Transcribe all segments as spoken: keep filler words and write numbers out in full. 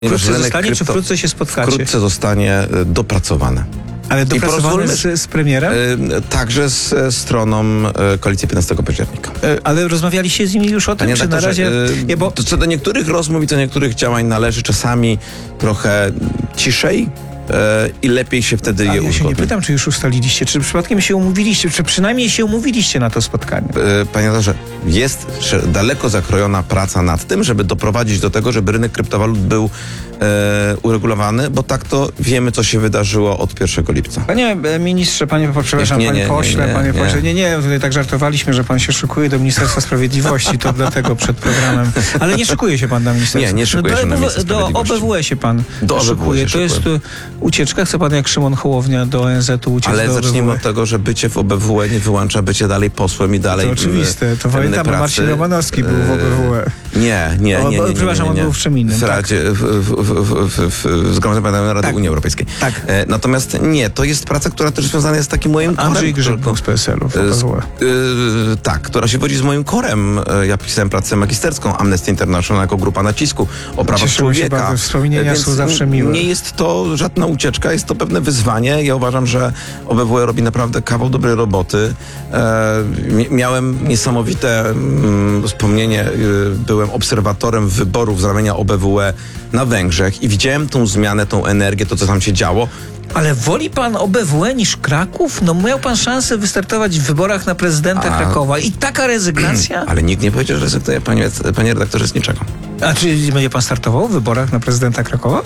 Wkrótce zostanie, krypto, czy wkrótce się spotkacie? Wkrótce zostanie y, dopracowane. Ale dopracowane pozwólmy- z, z premierem? Y, także z y, stroną y, Koalicji piętnastego października. E, Ale rozmawialiście z nimi już o tym, Panie czy na redaktorze, razie... y, Nie, bo... to co do niektórych rozmów i do niektórych działań należy czasami trochę ciszej y, i lepiej się wtedy Ale je ja się nie uzgodni. pytam, czy już ustaliliście, czy przypadkiem się umówiliście, czy przynajmniej się umówiliście na to spotkanie. Y, Panie redaktorze, jest sze- daleko zakrojona praca nad tym, żeby doprowadzić do tego, żeby rynek kryptowalut był e, uregulowany, bo tak to wiemy, co się wydarzyło od pierwszego lipca. Panie e, ministrze, panie, przepraszam, Nie, nie, panie nie, pośle, nie, panie nie. pośle, nie, nie, tutaj tak żartowaliśmy, że pan się szykuje do Ministerstwa Sprawiedliwości, to dlatego przed programem. Ale nie szykuje się pan na Ministerstwo. Nie, nie szykuję się do na O B W Ministerstwo Do Sprawiedliwości. O B W E się pan Do O B W E szykuje. się To jest szykuję. y, ucieczka, chce pan jak Szymon Hołownia do O N Z u uciec Ale do O B W E. zacznijmy od tego, że bycie w O B W E nie wyłącza bycie dalej posłem i dalej To oczywiste, to w, pamiętam, bo Marcin Romanowski był w O B W E. Nie, nie, O, nie, nie, nie, przepraszam, nie, on nie. był w czym innym, W tak. Radzie, w, w, w, w, w, w Zgromadzeniu Parlamentarnym Rady Tak. Unii Europejskiej. Tak. E, natomiast nie, to jest praca, która też związana jest z takim moim korem. Andrzej Grzyb którą- był z P S L u w O E, B z- W E. e, tak, która się wodzi z moim korem. E, Ja pisałem pracę magisterską Amnesty International jako grupa nacisku o prawach Cieszymy się człowieka. bardzo, wspomnienia E, są więc zawsze miłe. Nie jest to żadna ucieczka, jest to pewne wyzwanie. Ja uważam, że O B W E robi naprawdę kawał dobrej roboty. E, mi- miałem niesamowite mm, wspomnienie. E, byłem obserwatorem wyborów z ramienia O B W E na Węgrzech i widziałem tą zmianę, tą energię, to co tam się działo. Ale woli pan O B W E niż Kraków? No miał pan szansę wystartować w wyborach na prezydenta A- Krakowa i taka rezygnacja? Ale nikt nie powiedział, że rezygnuje, panie, panie redaktorze, z niczego. A czy będzie pan startował w wyborach na prezydenta Krakowa?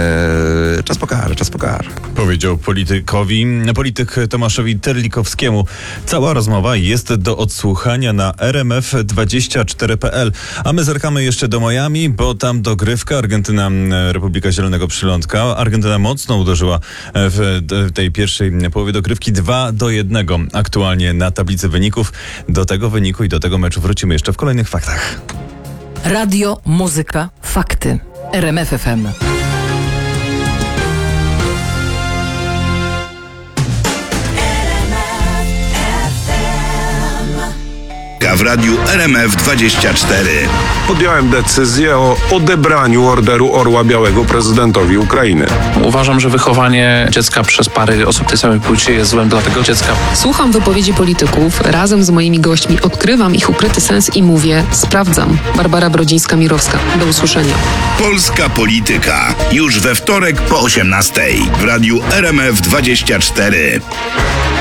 Eee, czas pokaże, czas pokaże. Powiedział politykowi, polityk Tomaszowi Terlikowskiemu. Cała rozmowa jest do odsłuchania na r m f dwadzieścia cztery kropka p l. A my zerkamy jeszcze do Miami, bo tam dogrywka Argentyna, Republika Zielonego Przylądka. Argentyna mocno uderzyła w tej pierwszej połowie dogrywki dwa do jednego. Aktualnie na tablicy wyników. Do tego wyniku i do tego meczu wrócimy jeszcze w kolejnych faktach. Radio, muzyka, fakty. R M F F M. W radiu R M F dwadzieścia cztery. Podjąłem decyzję o odebraniu Orderu Orła Białego prezydentowi Ukrainy. Uważam, że wychowanie dziecka przez pary osób tej samej płci jest złem dla tego dziecka. Słucham wypowiedzi polityków, razem z moimi gośćmi odkrywam ich ukryty sens i mówię, sprawdzam. Barbara Brodzińska-Mirowska. Do usłyszenia. Polska polityka. Już we wtorek po osiemnastej. W radiu R M F dwadzieścia cztery.